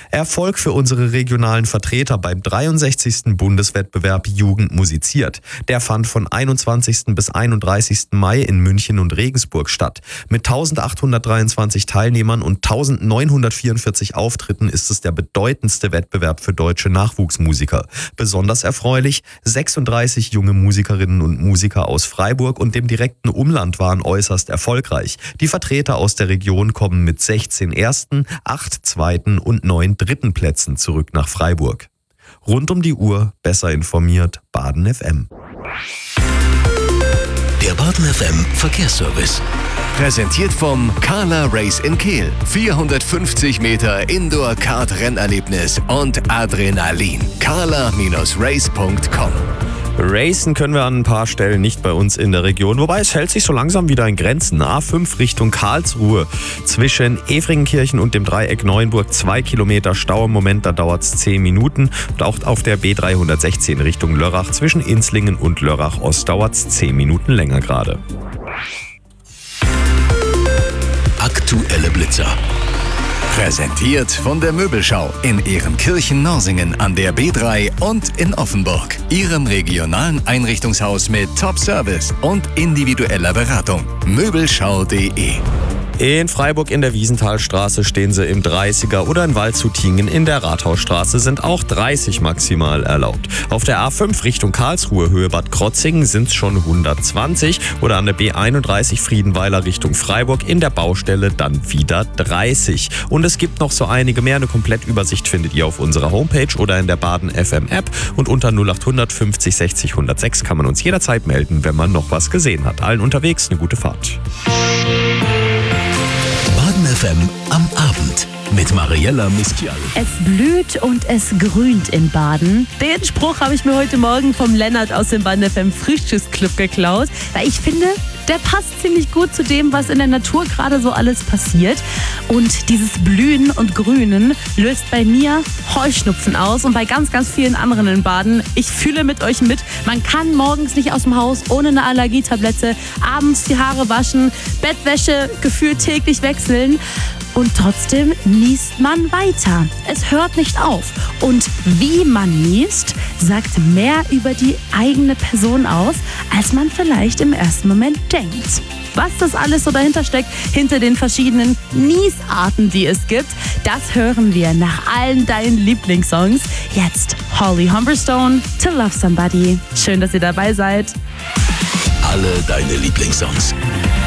Erfolg für unsere regionalen Vertreter beim 63. Bundeswettbewerb Jugend musiziert. Der fand von 21. bis 31. Mai in München und Regensburg statt. Mit 1823 Teilnehmern und 1944 Auftritten ist es der bedeutendste Wettbewerb für deutsche Nachwuchsmusiker. Besonders erfreulich, 36 junge Musikerinnen und Musiker aus Freiburg und dem direkten Umland waren äußerst erfolgreich. Die Vertreter aus der Region kommen mit 16 ersten, 8 zweiten und 9 dritten Plätzen zurück nach Freiburg. Rund um die Uhr, besser informiert, Baden FM. Der Baden FM Verkehrsservice. Präsentiert vom Carla Race in Kehl. 450 Meter Indoor-Kart-Rennerlebnis und Adrenalin. carla-race.com. Racen können wir an ein paar Stellen nicht bei uns in der Region, wobei es hält sich so langsam wieder in Grenzen. A5 Richtung Karlsruhe zwischen Efringenkirchen und dem Dreieck Neuenburg 2 Kilometer Stau im Moment, da dauert es 10 Minuten. Und auch auf der B316 Richtung Lörrach zwischen Inslingen und Lörrach Ost dauert es 10 Minuten länger gerade. Aktuelle Blitzer. Präsentiert von der Möbelschau in Ehrenkirchen-Norsingen an der B3 und in Offenburg. Ihrem regionalen Einrichtungshaus mit Top-Service und individueller Beratung. Möbelschau.de. In Freiburg in der Wiesenthalstraße stehen sie im 30er oder in Waldshutingen in der Rathausstraße sind auch 30 maximal erlaubt. Auf der A5 Richtung Karlsruhe Höhe Bad Krotzingen sind es schon 120 oder an der B31 Friedenweiler Richtung Freiburg in der Baustelle dann wieder 30. Und es gibt noch so einige mehr. Eine Komplettübersicht findet ihr auf unserer Homepage oder in der Baden FM App und unter 0800 50 60 106 kann man uns jederzeit melden, wenn man noch was gesehen hat. Allen unterwegs eine gute Fahrt. Baden FM am Abend mit Mariella Miskial. Es blüht und es grünt in Baden. Den Spruch habe ich mir heute Morgen vom Lennart aus dem Baden FM Frühstücksclub geklaut, weil ich finde, der passt ziemlich gut zu dem, was in der Natur gerade so alles passiert. Und dieses Blühen und Grünen löst bei mir Heuschnupfen aus und bei ganz, ganz vielen anderen in Baden. Ich fühle mit euch mit. Man kann morgens nicht aus dem Haus ohne eine Allergietablette, abends die Haare waschen, Bettwäsche gefühlt täglich wechseln. Und trotzdem niest man weiter. Es hört nicht auf. Und wie man niest, sagt mehr über die eigene Person aus, als man vielleicht im ersten Moment denkt. Was das alles so dahinter steckt, hinter den verschiedenen Niesarten, die es gibt, das hören wir nach allen deinen Lieblingssongs. Jetzt Holly Humberstone, To Love Somebody. Schön, dass ihr dabei seid. Alle deine Lieblingssongs.